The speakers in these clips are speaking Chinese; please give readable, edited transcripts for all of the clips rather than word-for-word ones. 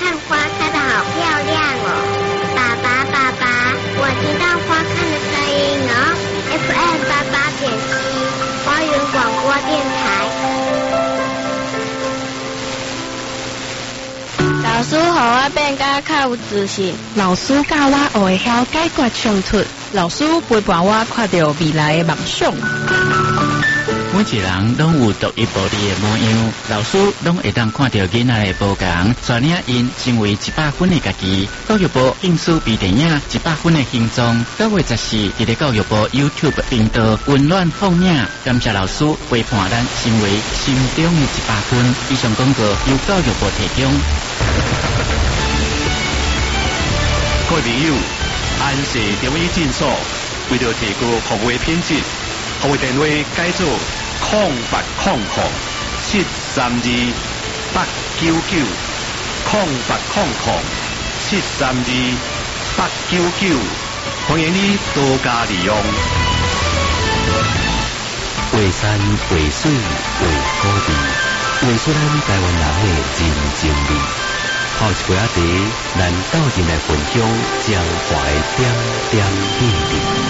看花开得好漂亮哦！爸爸，爸爸，我听到花开的声音哦。FM88.7花园广播电台。 老师，互我变甲较有自信。 老师教我学会晓解决冲突。老师陪伴我看到未来的梦想。 每一人拢有独一无二的模样，老师拢会当看到囡仔的不同，带领因成为100分的家己。教育部应试比电影100分的形状，9月14日，教育部 YouTube 频道温暖放映。感谢老师陪伴咱成为心中的100分。以上广告由教育部提供。 各位朋友，安氏中医诊所为了提高服务品质，服务电话改做0800-732-899，0800-732-899，欢迎你多加利用。 画山画水画土地，画出咱台湾人的真情味。泡一杯仔茶，咱斗阵来分享江淮点点滴滴。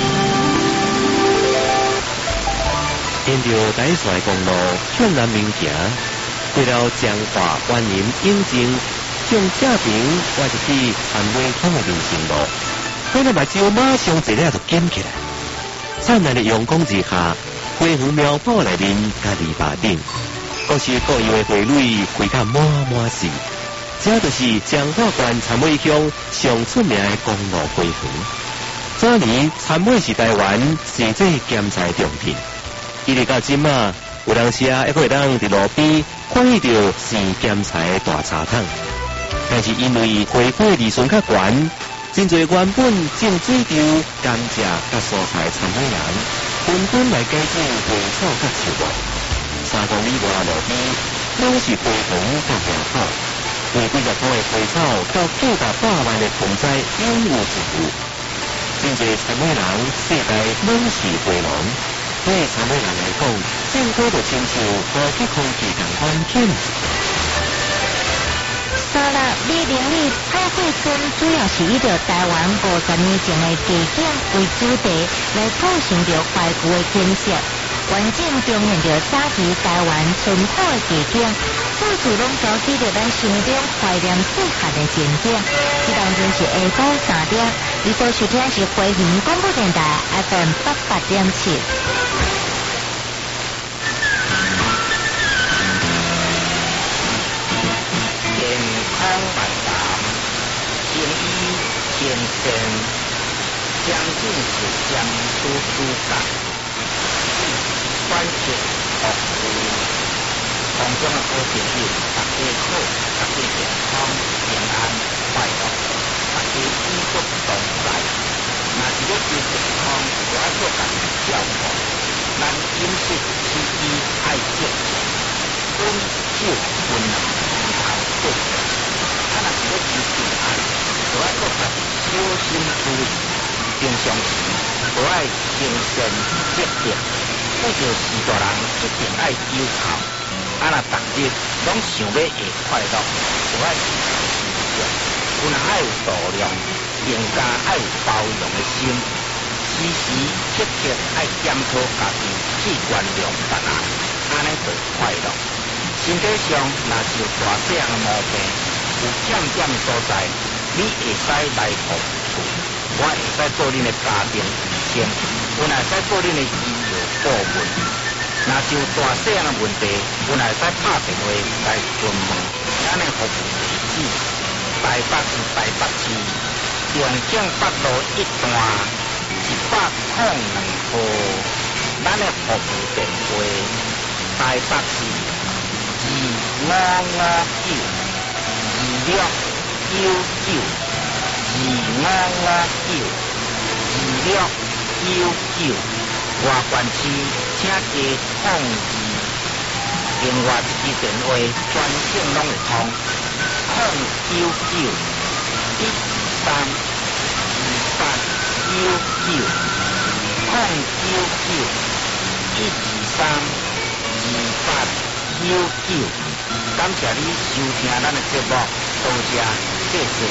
沿着台线公路向南面行，过了江华湾林永靖，向正平我就去田尾乡的人行路。我的目睭马上一下就紧起来。灿烂的阳光之下，花园苗圃内面甲篱笆顶，各式各样的花蕊开甲满满是。这就是彰化县田尾乡上出名的公路花园。早年田尾是台湾生产咸菜重镇。一直到今嘛，有当时还会当伫路边看见到生咸菜的大茶桶，但是因为花果利润较悬，真侪原本种水稻、甘蔗甲蔬菜田尾人，纷纷来改种花草甲树木。3公里外路边拢是花园甲花草，为几十棵的花草到数达百万的盆栽永无止境。真侪田尾人世代拢是花农。对田尾人来讲，种花就亲像呼吸空气同款紧。 沙拉李林里海会村主要是以着台湾50年前的地景为主题，来构成着怀旧的建设，完整重现着早期台湾淳朴的地景，到处拢交织着咱心中怀念细汉的情景。这当中是下晡3点，你所收听是花莲广播电台 FM88.7。 先生，将近是江苏苏港，关切服务，当中的好朋友，大家好，大家健康平安快乐，大家衣食同在。若是要求健康，就要做家己照顾，咱饮食起居爱正常，温酒温暖，头对。若是要求平安，就要做家己小心注意，平常时就要精神积极，遇到事大人一定要友好。若逐日拢想要会快乐，就要时常有人要有度量，更加要有包容的心，时时刻刻要检讨家己去原谅别人，安尼就快乐。身体上若是有大小的毛病，有欠点所在，你会使来服务，我会使做恁的家庭医生，我会使做恁的医疗顾问。若是有大小的问题，我会使打电话来询问。咱的服务地址：台北市台北市重庆北路1段102号。咱的服务电话：台北市2559，2559，2699，外县市请加02，另外一支电话全省拢会通，099-123-2899，099-123-2899。 感谢你收听咱的节目，多谢，谢谢。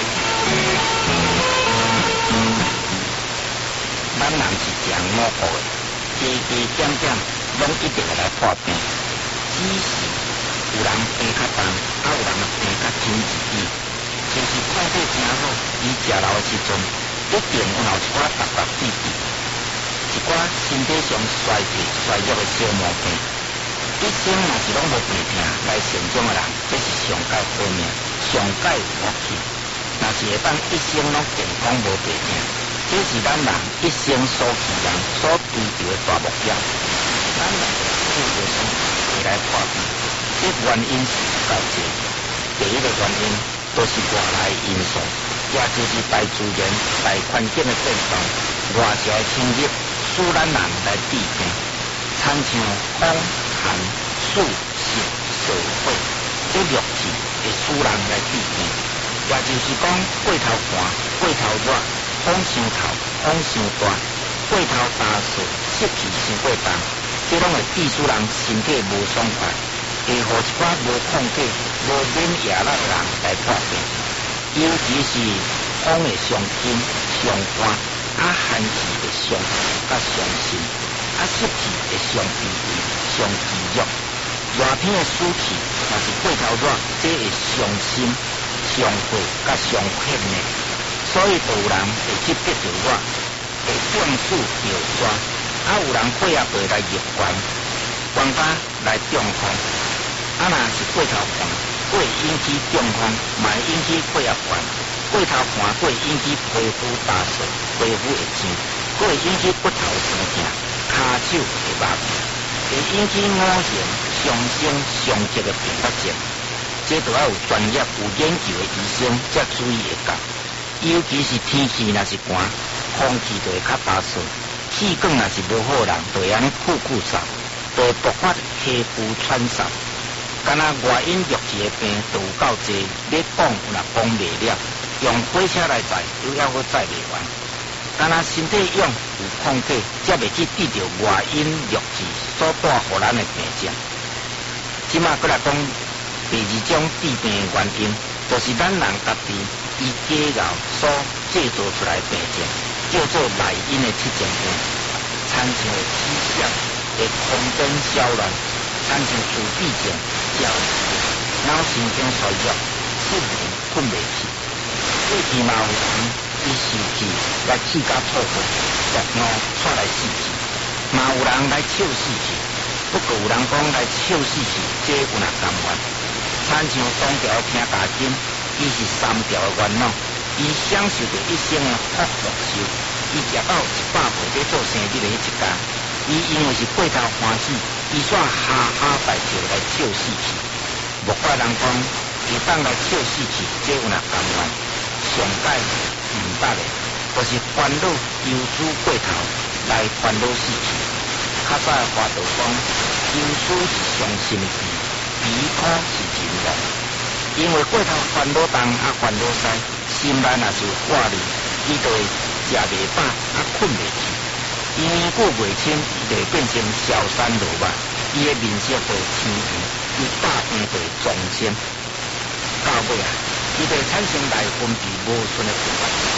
咱人是讲五步的，加加减减，拢一定会来破病。只是有人病较重，有人病较轻一点。就是看过真好，伊食老的时阵，一定有一寡达达滴滴，一寡身体上衰退、衰弱的小毛病。一生若是拢无病痛来成长的人，这是上界好命，上界有福气。若是会当一生拢健康无病痛，这是咱人一生所期望、所追求的大目标。咱人富有生会来破病，这原因是有够多。第一个原因都是外来因素，也就是大自然、大环境的变动，外界的侵入，使咱人来治病。参像风、寒、暑、湿、燥、火，这六气会使人来治病。也就是讲，过头寒、过头热、风伤透、风伤大、过头干燥、湿气伤过重，这拢会致使人身体无爽快，会互一寡无控制、无免疫力的人来破病。尤其是风会伤金、伤寒，寒气会伤骨甲伤心。湿气会伤脾胃、伤肌肉，热天的暑气若是过头热，这会伤心、伤肺甲伤血呢。所以就有人会急得着热，会中暑着热，有人血压会来入关，关卡来中风。若是过头寒，会引起中风，嘛会引起血压关。过头寒会引起皮肤打湿，皮肤会青，会引起骨头生疼。骹手会麻痹，会引起五行上升上急的并发症，这都要有专业有研究的医生才注意会到。尤其是天气若是寒，空气就会较干燥，气管若是无好人，就会安尼酷嗽，就会爆发皮肤喘嗽。敢若外因弱气的病就有够多，要讲若讲袂了，用火车来载，又还好载袂完。敢若身体用有控制，才袂去治疗外因弱气所带予咱的病症。即马过来讲，第二种治病的原因，就是咱人家己以假药所制造出来的病症，叫做内因的七情病，参像会起痟、会空灯小乱，参像自闭症、焦虑症、脑神经衰弱、失眠、困袂去。过去嘛有人伊受气来气甲错过，热闹煞来死气，嘛有人来笑死气，不过有人讲来笑死气，这有哪甘愿？参像东条听大经，伊是三条的元老，伊享受着一生的福禄寿，伊食到100岁要做生日的迄一天，伊因为是过头欢喜，伊煞哈哈大笑来笑死气，莫怪人讲，伊当来笑死气，这有哪甘愿？上界唔得的，就是烦恼忧思过头来烦恼死去。较早的话就讲，忧思是伤心事，悲苦是人亡。因为过头烦恼重烦恼西，心内若是有挂虑，伊就会食袂饱困袂去。年久袂清，伊就会变成消散落脉，伊的面色就会青黄，伊百病就会撞先。到尾伊就会产生内分泌无顺的病。